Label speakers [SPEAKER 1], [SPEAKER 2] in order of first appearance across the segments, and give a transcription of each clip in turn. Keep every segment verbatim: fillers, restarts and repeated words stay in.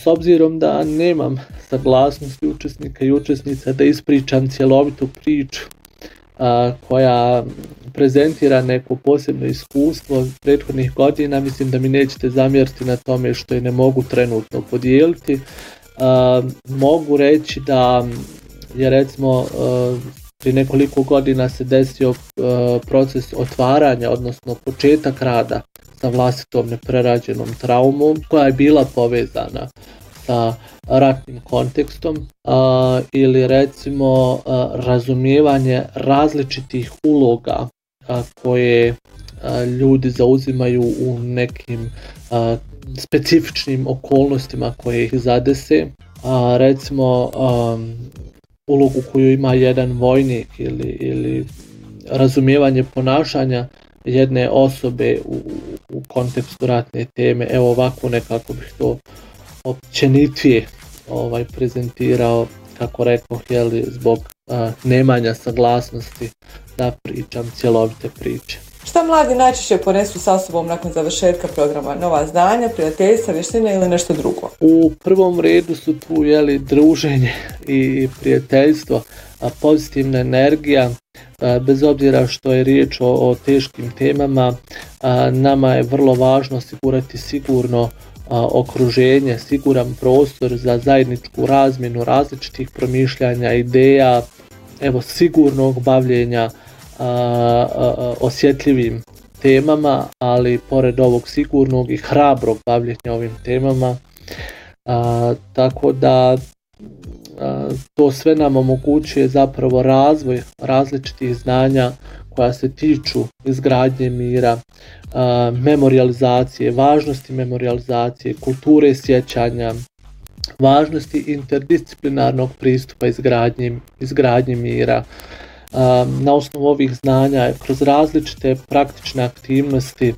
[SPEAKER 1] S obzirom da nemam saglasnosti učesnika i učesnica da ispričam cjelovitu priču a, koja prezentira neko posebno iskustvo prethodnih godina, mislim da mi nećete zamjeriti na tome što je ne mogu trenutno podijeliti. A, mogu reći da je recimo a, prije nekoliko godina se desio a, proces otvaranja, odnosno početak rada sa vlastitom neprerađenom traumom koja je bila povezana sa ratnim kontekstom a, ili recimo a, razumijevanje različitih uloga a, koje a, ljudi zauzimaju u nekim a, specifičnim okolnostima koje ih zadese. A, recimo a, ulogu koju ima jedan vojnik ili, ili razumijevanje ponašanja jedne osobe u, u kontekstu ratne teme. Evo ovako nekako bih to općenitije ovaj, prezentirao, kako rekoh, jeli, zbog a, nemanja saglasnosti da pričam cjelovite priče.
[SPEAKER 2] Šta mladi najčešće ponesu sa sobom nakon završetka programa? Nova znanja, prijateljstva, vještine ili nešto drugo?
[SPEAKER 1] U prvom redu su tu jeli, druženje i prijateljstvo, a pozitivna energija. A, bez obzira što je riječ o, o teškim temama, a, nama je vrlo važno osigurati sigurno a, okruženje, siguran prostor za zajedničku razmjenu različitih promišljanja, ideja, evo sigurnog bavljenja a, a, osjetljivim temama, ali pored ovog sigurnog i hrabrog bavljenja ovim temama. A, tako da a, to sve nam omogućuje zapravo razvoj različitih znanja koja se tiču izgradnje mira, a, memorijalizacije, važnosti memorijalizacije, kulture sjećanja, važnosti interdisciplinarnog pristupa izgradnji, izgradnji mira. A, na osnovu ovih znanja, kroz različite praktične aktivnosti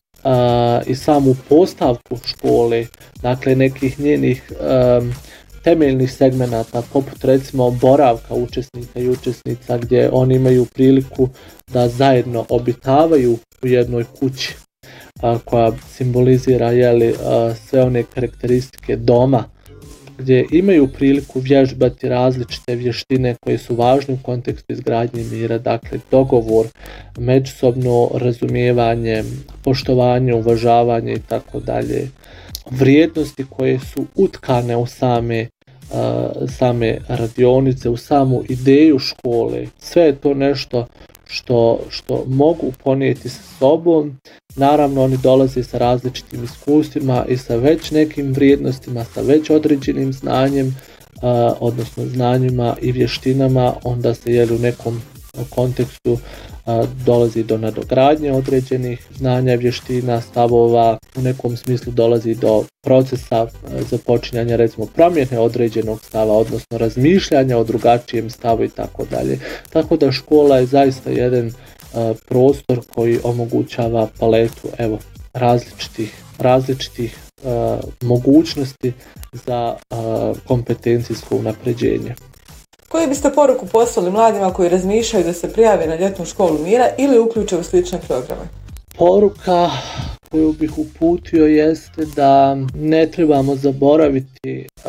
[SPEAKER 1] a, i samu postavku škole, dakle nekih njenih a, temeljnih segmenata, poput recimo boravka učesnika i učesnica gdje oni imaju priliku da zajedno obitavaju u jednoj kući a, koja simbolizira jeli, a, sve one karakteristike doma, gdje imaju priliku vježbati različite vještine koje su važne u kontekstu izgradnje mira, dakle dogovor, međusobno razumijevanje, poštovanje, uvažavanje i tako dalje. Vrijednosti koje su utkane u same, uh, same radionice, u samu ideju škole, sve je to nešto što, što mogu ponijeti sa sobom. Naravno, oni dolaze sa različitim iskustvima i sa već nekim vrijednostima, sa već određenim znanjem, uh, odnosno znanjima i vještinama, onda se jeli u nekom kontekstu uh, dolazi do nadogradnje određenih znanja, vještina, stavova, u nekom smislu dolazi do procesa uh, započinjanja recimo promjene određenog stava, odnosno razmišljanja o drugačijem stavu i tako dalje. Tako da škola je zaista jedan uh, prostor koji omogućava paletu evo, različitih, različitih uh, mogućnosti za uh, kompetencijsko unapređenje.
[SPEAKER 2] Koju biste poruku poslali mladima koji razmišljaju da se prijave na ljetnu školu mira ili uključe u slične programe?
[SPEAKER 1] Poruka koju bih uputio jeste da ne trebamo zaboraviti uh,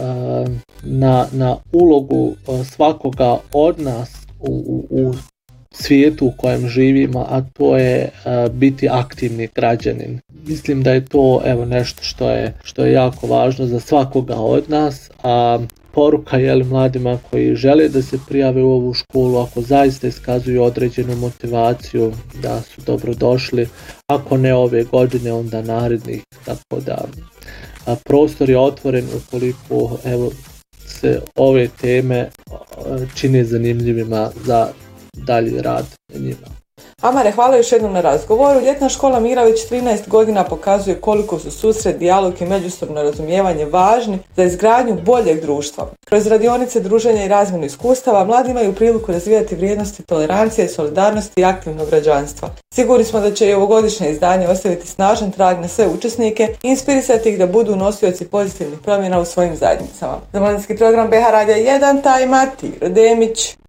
[SPEAKER 1] na, na ulogu uh, svakoga od nas u, u, u svijetu u kojem živimo, a to je uh, biti aktivni građanin. Mislim da je to evo nešto što je, što je jako važno za svakoga od nas, a poruka je li mladima koji žele da se prijave u ovu školu, ako zaista iskazuju određenu motivaciju, da su dobrodošli, ako ne ove godine, onda narednih. Tako da a, prostor je otvoren ukoliko evo, se ove teme a, čine zanimljivima za dalji rad na njima.
[SPEAKER 2] Amare, hvala još jednom na razgovoru. Ljetna škola mira već trinaest godina pokazuje koliko su susret, dijalog i međusobno razumijevanje važni za izgradnju boljeg društva. Kroz radionice, druženja i razmjenu iskustava mladi imaju priliku razvijati vrijednosti tolerancije, solidarnosti i aktivnog građanstva. Sigurni smo da će i ovogodišnje izdanje ostaviti snažan trag na sve učesnike i inspirisati ih da budu nosioci pozitivnih promjena u svojim zajednicama. Za mladinski program B H Radija jedan, Tajma, Tigro Demić.